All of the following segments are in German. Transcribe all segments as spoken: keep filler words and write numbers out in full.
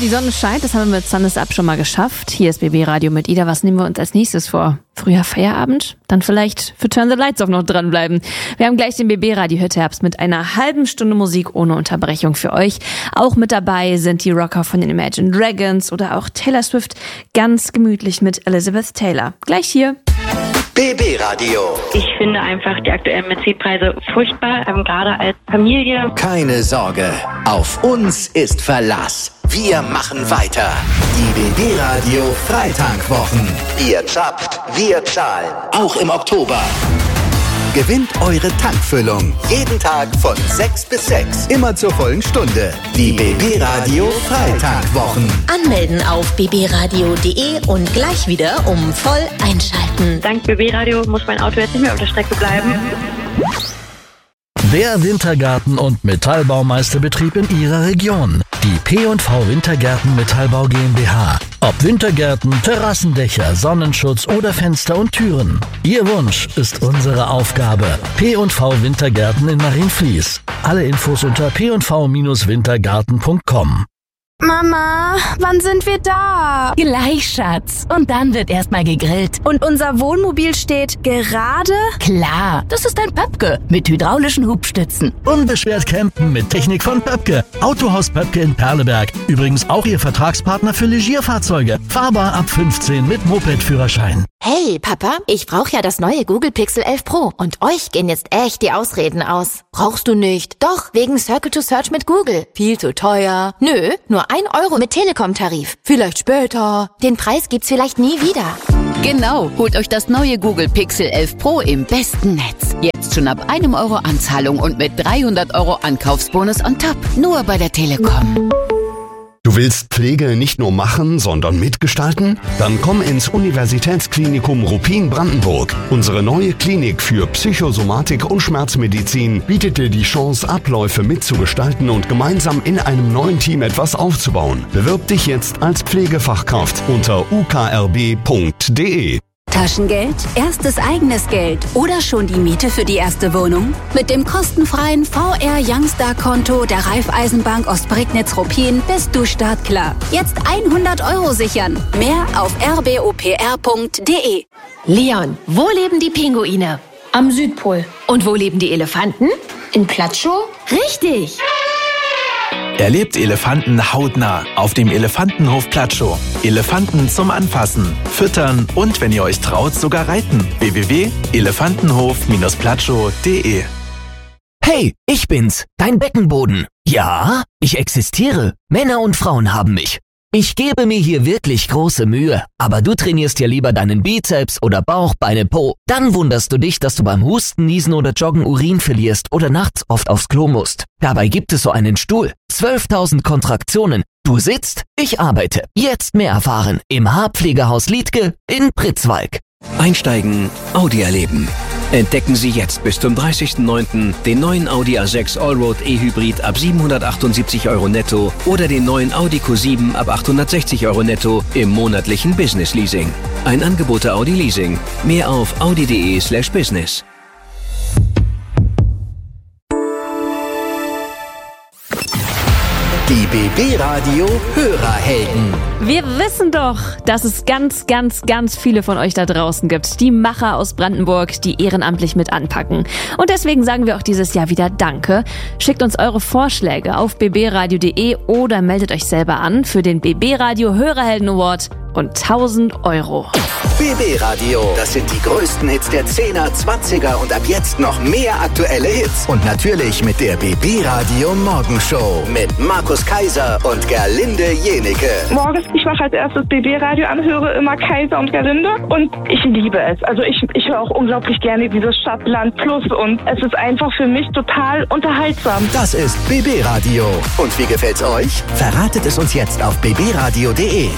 die Sonne scheint, das haben wir mit Sun is Up schon mal geschafft. Hier ist B B Radio mit Ida. Was nehmen wir uns als nächstes vor? Früher Feierabend? Dann vielleicht für Turn the Lights Off noch dranbleiben. Wir haben gleich den B B Radio Hit-Herbst mit einer halben Stunde Musik ohne Unterbrechung für euch. Auch mit dabei sind die Rocker von den Imagine Dragons oder auch Taylor Swift ganz gemütlich mit Elizabeth Taylor. Gleich hier. B B Radio. Ich finde einfach die aktuellen Benzinpreise furchtbar, ähm, gerade als Familie. Keine Sorge, auf uns ist Verlass. Wir machen weiter. Die B B Radio Freitankwochen. Ihr zapft, wir zahlen. Auch im Oktober. Gewinnt eure Tankfüllung. Jeden Tag von sechs bis sechs. Immer zur vollen Stunde. Die B B Radio Freitankwochen. Anmelden auf b b radio punkt d e und gleich wieder um voll einschalten. Dank B B Radio muss mein Auto jetzt nicht mehr auf der Strecke bleiben. Der Wintergarten- und Metallbaumeisterbetrieb in Ihrer Region. Die P und V Wintergärten Metallbau GmbH. Ob Wintergärten, Terrassendächer, Sonnenschutz oder Fenster und Türen. Ihr Wunsch ist unsere Aufgabe. P und V Wintergärten in Marienfließ. Alle Infos unter p und v Bindestrich wintergarten punkt com. Mama, wann sind wir da? Gleich, Schatz. Und dann wird erstmal gegrillt. Und unser Wohnmobil steht gerade? Klar, das ist ein Pöpke mit hydraulischen Hubstützen. Unbeschwert campen mit Technik von Pöpke. Autohaus Pöpke in Perleberg. Übrigens auch Ihr Vertragspartner für Legierfahrzeuge. Fahrbar ab fünfzehn mit Moped-Führerschein. Hey, Papa, ich brauche ja das neue Google Pixel elf Pro. Und euch gehen jetzt echt die Ausreden aus. Brauchst du nicht? Doch, wegen Circle to Search mit Google. Viel zu teuer. Nö, nur ein Euro mit Telekom-Tarif. Vielleicht später. Den Preis gibt's vielleicht nie wieder. Genau, holt euch das neue Google Pixel elf Pro im besten Netz. Jetzt schon ab einem Euro Anzahlung und mit dreihundert Euro Ankaufsbonus on top. Nur bei der Telekom. Du willst Pflege nicht nur machen, sondern mitgestalten? Dann komm ins Universitätsklinikum Ruppin-Brandenburg. Unsere neue Klinik für Psychosomatik und Schmerzmedizin bietet dir die Chance, Abläufe mitzugestalten und gemeinsam in einem neuen Team etwas aufzubauen. Bewirb dich jetzt als Pflegefachkraft unter u k r b punkt d e. Taschengeld, erstes eigenes Geld oder schon die Miete für die erste Wohnung? Mit dem kostenfreien V R Youngstar-Konto der Raiffeisenbank Ostprignitz-Ruppin bist du startklar. Jetzt hundert Euro sichern. Mehr auf r b o p r punkt d e. Leon, wo leben die Pinguine? Am Südpol. Und wo leben die Elefanten? In Platschow? Richtig! Erlebt Elefanten hautnah auf dem Elefantenhof Platschow. Elefanten zum Anfassen, Füttern und, wenn ihr euch traut, sogar reiten. w w w punkt elefantenhof platschow punkt d e. Hey, ich bin's, dein Beckenboden. Ja, ich existiere. Männer und Frauen haben mich. Ich gebe mir hier wirklich große Mühe, aber du trainierst ja lieber deinen Bizeps oder Bauch, Beine, Po. Dann wunderst du dich, dass du beim Husten, Niesen oder Joggen Urin verlierst oder nachts oft aufs Klo musst. Dabei gibt es so einen Stuhl. zwölftausend Kontraktionen. Du sitzt, ich arbeite. Jetzt mehr erfahren im Haarpflegehaus Liedtke in Pritzwalk. Einsteigen, Audi erleben. Entdecken Sie jetzt bis zum dreißigsten neunten den neuen Audi A sechs Allroad E-Hybrid ab siebenhundertachtundsiebzig Euro netto oder den neuen Audi Q sieben ab achthundertsechzig Euro netto im monatlichen Business Leasing. Ein Angebot der Audi Leasing. Mehr auf audi punkt d e slash business. Die B B Radio Hörerhelden. Wir wissen doch, dass es ganz, ganz, ganz viele von euch da draußen gibt. Die Macher aus Brandenburg, die ehrenamtlich mit anpacken. Und deswegen sagen wir auch dieses Jahr wieder Danke. Schickt uns eure Vorschläge auf b b radio punkt d e oder meldet euch selber an für den B B Radio Hörerhelden Award und tausend Euro. B B Radio, das sind die größten Hits der zehner, zwanziger und ab jetzt noch mehr aktuelle Hits. Und natürlich mit der B B Radio Morgenshow mit Markus Kaiser und Gerlinde Jenecke. Morgens, ich mache als erstes B B Radio an, höre immer Kaiser und Gerlinde und ich liebe es. Also ich, ich höre auch unglaublich gerne dieses Stadt-Land Plus und es ist einfach für mich total unterhaltsam. Das ist B B Radio. Und wie gefällt's euch? Verratet es uns jetzt auf b b radio punkt d e.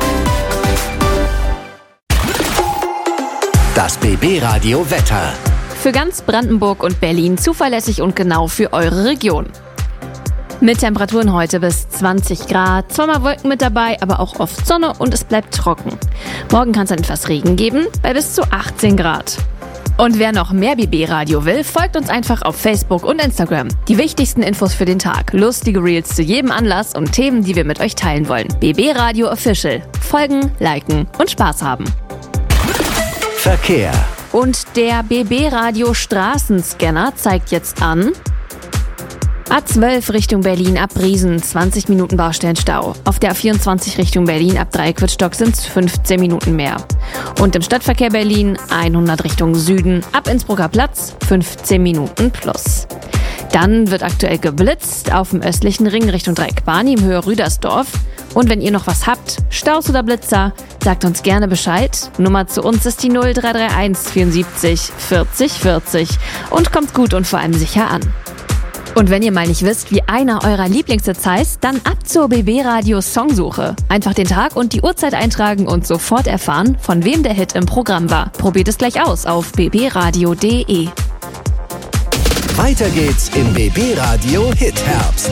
Das B B Radio Wetter. Für ganz Brandenburg und Berlin zuverlässig und genau für eure Region. Mit Temperaturen heute bis zwanzig Grad, zwar mal Wolken mit dabei, aber auch oft Sonne und es bleibt trocken. Morgen kann es dann etwas Regen geben, bei bis zu achtzehn Grad. Und wer noch mehr B B Radio will, folgt uns einfach auf Facebook und Instagram. Die wichtigsten Infos für den Tag, lustige Reels zu jedem Anlass und Themen, die wir mit euch teilen wollen. B B Radio Official. Folgen, liken und Spaß haben. Verkehr. Und der B B Radio Straßenscanner zeigt jetzt an: A zwölf Richtung Berlin ab Briesen, zwanzig Minuten Baustellenstau. Auf der A vierundzwanzig Richtung Berlin ab Dreiquartstock sind es fünfzehn Minuten mehr. Und im Stadtverkehr Berlin hundert Richtung Süden ab Innsbrucker Platz, fünfzehn Minuten plus. Dann wird aktuell geblitzt auf dem östlichen Ring Richtung Dreieckbahn im Höhe Rüdersdorf. Und wenn ihr noch was habt, Staus oder Blitzer, sagt uns gerne Bescheid. Nummer zu uns ist die null drei drei eins vierundsiebzig vierzig vierzig und kommt gut und vor allem sicher an. Und wenn ihr mal nicht wisst, wie einer eurer Lieblingshits heißt, dann ab zur B B Radio Songsuche. Einfach den Tag und die Uhrzeit eintragen und sofort erfahren, von wem der Hit im Programm war. Probiert es gleich aus auf b b radio punkt d e. Weiter geht's im B B Radio Hit Herbst.